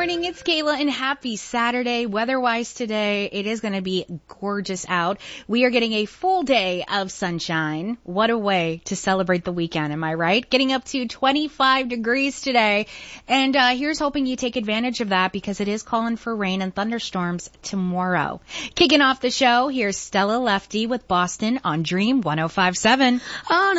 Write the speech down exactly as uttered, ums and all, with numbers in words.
morning, it's Kayla, and happy Saturday. Weather-wise today, it is going to be gorgeous out. We are getting a full day of sunshine. What a way to celebrate the weekend, am I right? Getting up to twenty-five degrees today. And uh here's hoping you take advantage of that because it is calling for rain and thunderstorms tomorrow. Kicking off the show, here's Stella Lefty with Boston on Dream one oh five point seven. On